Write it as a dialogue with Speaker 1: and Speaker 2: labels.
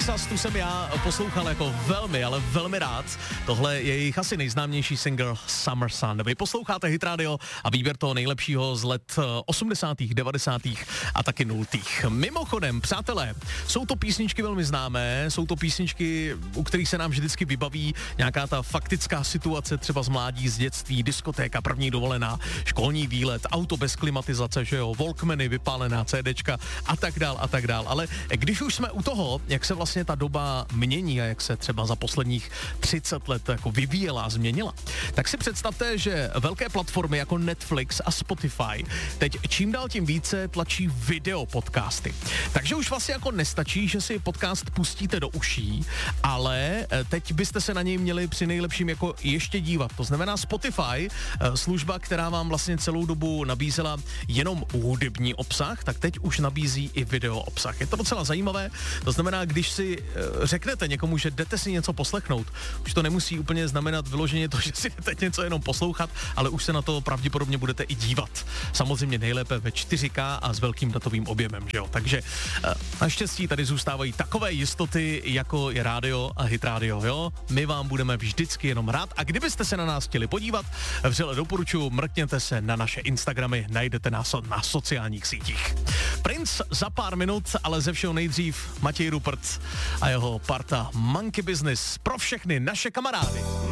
Speaker 1: Texas, tu jsem já poslouchal jako velmi, ale velmi rád. Tohle je jejich asi nejznámější single Summer Sun. Vy posloucháte Hit Radio a výběr toho nejlepšího z let 80., 90. a taky 0. Mimochodem, přátelé, jsou to písničky velmi známé, jsou to písničky, u kterých se nám vždycky vybaví nějaká ta faktická situace, třeba z mládí, z dětství, diskotéka, první dovolená, školní výlet, auto bez klimatizace, že jo, Walkmany, vypálená CDčka a tak dál. Ale když už jsme u toho, jak se vlastně ta doba mění a jak se třeba za posledních 30 let jako vyvíjela a změnila, tak si představte, že velké platformy jako Netflix a Spotify teď čím dál tím více tlačí video podcasty. Takže už vlastně jako nestačí, že si podcast pustíte do uší, ale teď byste se na něj měli při nejlepším jako ještě dívat. To znamená Spotify, služba, která vám vlastně celou dobu nabízela jenom hudební obsah, tak teď už nabízí i video obsah. Je to docela zajímavé, to znamená, když si řeknete někomu, že jdete si něco poslechnout, už to nemusí úplně znamenat vyloženě to, že si jdete něco jenom poslouchat, ale už se na to pravděpodobně budete i dívat. Samozřejmě nejlépe ve 4K a s velkým datovým objemem, že jo. Takže naštěstí tady zůstávají takové jistoty, jako je rádio a Hit Radio, jo. My vám budeme vždycky jenom rád a kdybyste se na nás chtěli podívat, vřele doporučuji, mrkněte se na naše Instagramy, najdete nás na sociálních sítích. Prince za pár minut, ale ze všeho nejdřív Matěj Rupert a jeho parta Monkey Business pro všechny naše kamarády.